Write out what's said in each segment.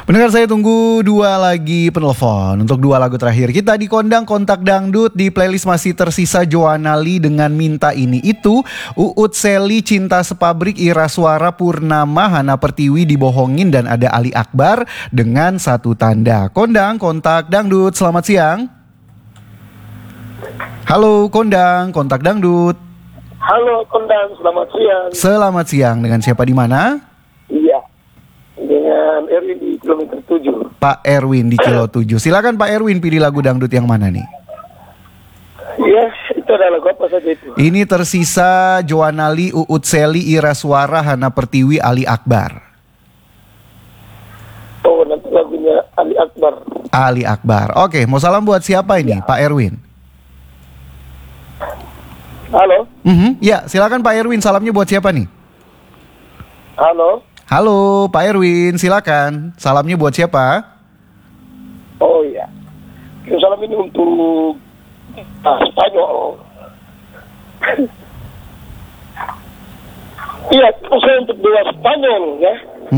Pendengar, saya tunggu dua lagi penelpon untuk dua lagu terakhir kita di Kondang Kontak Dangdut. Di playlist masih tersisa Joanna Lee dengan Minta Ini Itu, Uut Seli Cinta Sepabrik, Ira Suara Purnama, Hana Pertiwi Dibohongin, dan ada Ali Akbar dengan Satu Tanda. Kondang Kontak Dangdut, selamat siang. Halo Kondang Kontak Dangdut. Halo Kondang, selamat siang. Selamat siang, dengan siapa di mana? Iya, dengan Erwin di kilometer 7. Pak Erwin di kilo 7. Silakan Pak Erwin, pilih lagu dangdut yang mana nih? Iya, itu adalah lagu apa saja itu? Ini tersisa Joanna Lee, Uut Seli, Ira Suara, Hana Pertiwi, Ali Akbar. Oh, nanti lagunya Ali Akbar. Ali Akbar. Oke, mau salam buat siapa ini, Pak Erwin? Halo? Ya, silakan Pak Erwin, salamnya buat siapa nih? Halo? Halo Pak Erwin, silakan. Salamnya buat siapa? Oh iya. Salam ini untuk Spanyol. Iya, saya untuk dua Spanyol ya.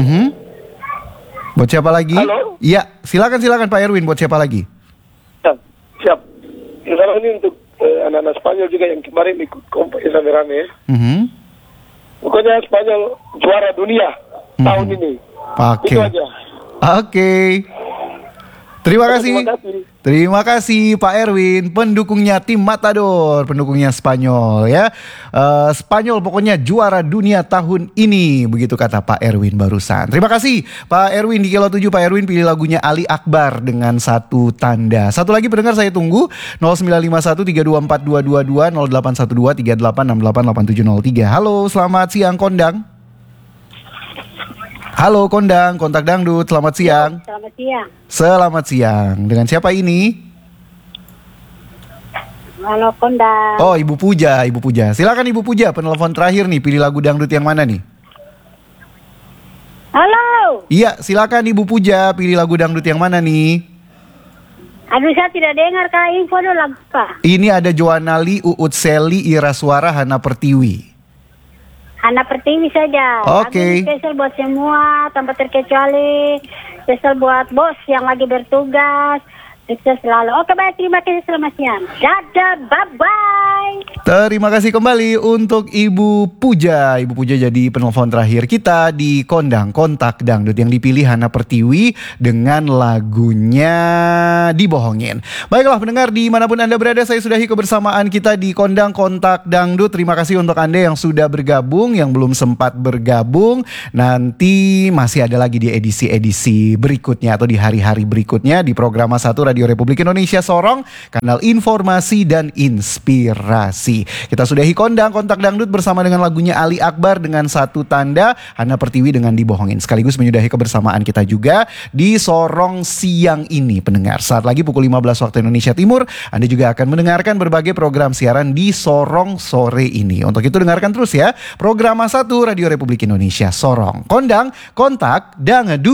Buat siapa lagi? Halo? Iya, silakan Pak Erwin, buat siapa lagi? Siap. Salam ini untuk anak-anak Spanyol juga yang kemarin ikut kompak rame-rame ya. Pokoknya Spanyol juara dunia tahun ini. Oke. Itu aja. Oke. Terima kasih. Terima kasih Pak Erwin, pendukungnya tim Matador, pendukungnya Spanyol ya. Spanyol pokoknya juara dunia tahun ini, begitu kata Pak Erwin barusan. Terima kasih Pak Erwin di kilo 7. Pak Erwin pilih lagunya Ali Akbar dengan Satu Tanda. Satu lagi pendengar saya tunggu 0951324222 081238688703. Halo, selamat siang Kondang. Halo Kondang, Kontak Dangdut, selamat siang. Selamat siang. Selamat siang. Dengan siapa ini? Halo Kondang. Oh, Ibu Puja, Ibu Puja. Silakan Ibu Puja, penelpon terakhir nih, pilih lagu dangdut yang mana nih? Halo. Iya, silakan Ibu Puja, pilih lagu dangdut yang mana nih? Aduh, saya tidak dengar kak, info dulu lagu apa? Ini ada Joanna Lee, Uut Seli, Ira Suara, Hana Pertiwi. Hana Pertiwi saja. Oke. Lagu spesial buat semua, tanpa terkecuali. Spesial buat bos yang lagi bertugas. Sukses selalu. Oke, baik, terima kasih, selamat siang. Dadah, bye-bye. Terima kasih kembali untuk Ibu Puja. Ibu Puja jadi penelpon terakhir kita di Kondang Kontak Dangdut, yang dipilih Hana Pertiwi dengan lagunya Dibohongin. Baiklah pendengar, dimanapun Anda berada, saya sudahi kebersamaan kita di Kondang Kontak Dangdut. Terima kasih untuk Anda yang sudah bergabung, yang belum sempat bergabung. Nanti masih ada lagi di edisi-edisi berikutnya atau di hari-hari berikutnya di program 1 Radio Republik Indonesia Sorong, kanal informasi dan inspirasi. Kita sudahi Kondang Kontak Dangdut bersama dengan lagunya Ali Akbar dengan Satu Tanda, Hana Pertiwi dengan Dibohongin. Sekaligus menyudahi kebersamaan kita juga di Sorong siang ini pendengar. Saat lagi pukul 15 waktu Indonesia Timur, Anda juga akan mendengarkan berbagai program siaran di Sorong sore ini. Untuk itu dengarkan terus ya program 1 Radio Republik Indonesia Sorong. Kondang Kontak Dangdut.